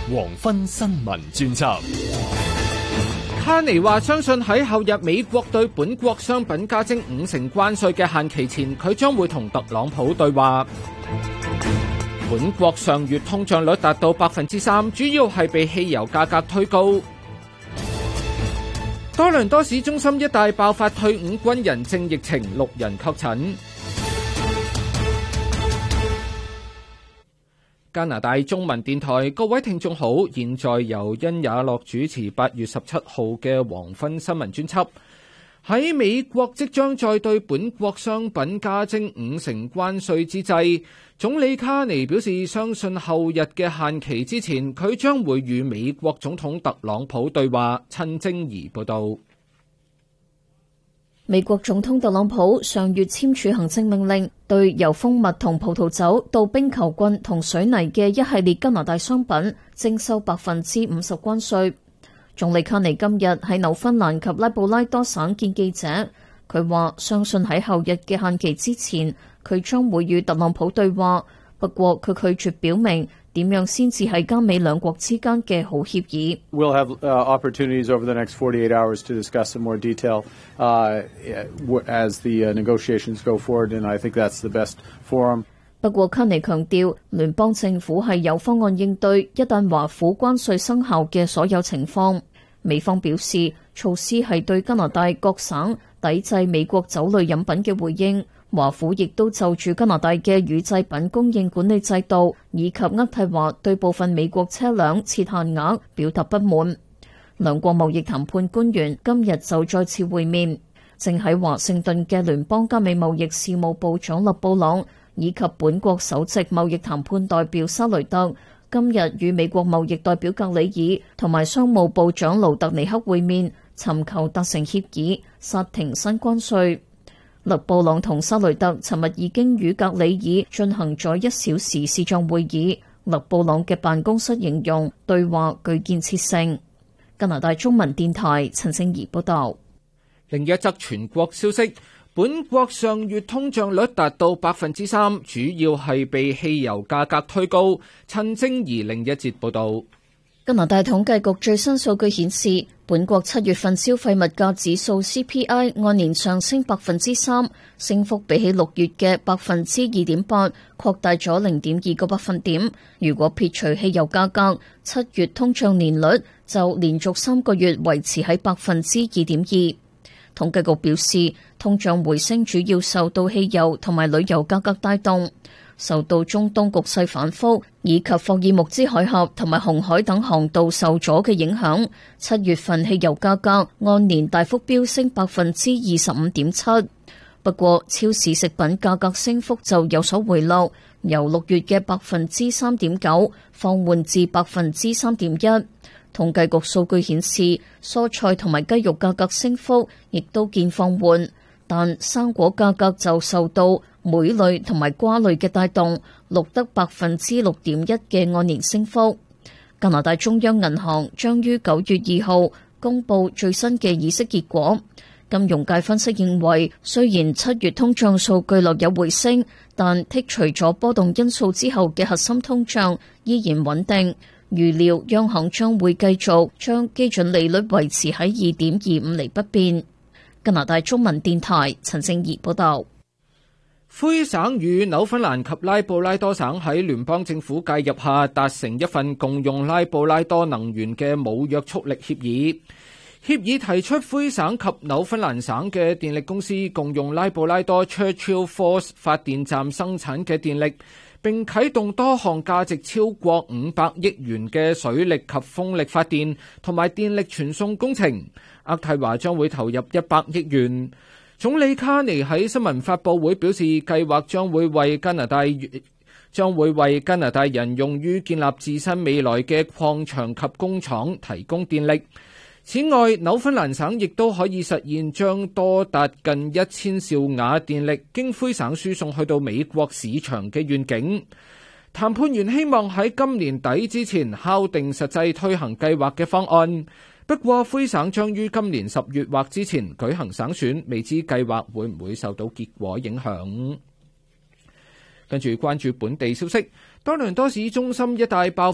黃昏新聞專輯。 卡尼話相信喺後日美國對本國商品加徵50%關稅嘅限期前，佢將會同特朗普對話。本國上月通脹率達到 3%， 主要係被汽油價格推高。多倫多市中心一帶爆發退伍軍人症疫情，6人確診。加拿大中文電台，各位聽眾好，現在由殷也樂主持8月17號嘅黃昏新聞專輯。喺美國即將再對本國商品加徵50%關稅之際，總理卡尼表示相信後日嘅限期之前，佢將會與美國總統特朗普對話。陳晶儀報道。 美國總統特朗普上月簽署行政命令，對由蜂蜜同葡萄酒到冰球棍同水泥嘅一系列加拿大商品徵收 50% 關稅。總理卡尼今日喺紐芬蘭及拉布拉多省見記者，佢話相信喺後日嘅限期之前，佢將會與特朗普對話。不過佢拒絕表明點樣先至係加美兩國之間嘅好協議。 We'll have opportunities over the next 48 hours to discuss in more detail as the negotiations go forward, and I think that's the best forum. 不過卡尼強調，聯邦政府係有方案應對一旦華府關稅生效嘅所有情況。美方表示，措施係對加拿大各省抵制美國酒類飲品嘅回應。華府亦都就住加拿大嘅乳製品供應管理制度以及渥太華對部分美國車輛設限額表達不滿。兩國貿易談判官員今日就再次會面。正喺華盛頓嘅聯邦加美貿易事務部長勒布朗以及本國首席貿易談判代表沙雷特今日與美國貿易代表格里爾同埋商務部長盧特尼克會面，尋求達成協議，剎停新關稅。勒布朗同沙雷特尋日已經與格里爾進行咗1小時視像會議。勒布朗嘅辦公室形容對話具建設性。加拿大中文電台陳聖儀報道。 另一則全國消息，本國上月通脹率達到 3%， 主要係被汽油價格推高。陳晶儀另一節報道。 加拿大統計局最新數據顯示，本國7月份消費物價指數 CPI 按年上升 3%， 升幅比起6月嘅 2.8% 擴大咗 0.2個百分點。如果撇除汽油價格，7月通脹年率就連續3個月維持喺 2.2%。統計局表示，通脹回升主要受到汽油同埋旅遊價格帶動。受到中東局勢反覆以及霍爾木茲海峽同埋紅海等航道受阻嘅影響，7月份汽油價格按年大幅飆升 25.7%。不過超市食品價格升幅就有所回落，由6月嘅 3.9% 放緩至 3.1%。統計局數據顯示，蔬菜同埋雞肉價格升幅亦都見放緩，但生果價格就受到莓類同埋瓜類嘅帶動，錄得 6.1% 嘅按年升幅。加拿大中央銀行將於9月2號公佈最新嘅議息結果。金融界分析認為，雖然7月通脹數據略有回升，但剔除咗波動因素之後嘅核心通脹依然穩定。預料央行將會繼續將基準利率維持喺 2.25 厘不變。加拿大中文電台陳正儀報道。 魁省與紐芬蘭及拉布拉多省喺聯邦政府介入下達成一份共用拉布拉多能源嘅無約束力協議。協議提出魁省及紐芬蘭省嘅電力公司共用拉布拉多 Churchill Falls 發電站生產嘅電力，並啟動多項價值超過500億元嘅水力及風力發電同埋電力傳送工程。渥太華將會投入100億元。總理卡尼喺新聞發佈會表示，計劃將會為加拿大人用於建立自身未來嘅礦場及工廠提供電力。此外，紐芬蘭省亦都可以實現將多達近1000兆瓦電力經魁省輸送去到美國市場嘅願景。談判員希望喺今年底之前敲定實際推行計劃嘅方案。不過，魁省將於今年10月或之前舉行省選，未知計劃會唔會受到結果影響。跟住關注本地消息，多倫多市中心一帶爆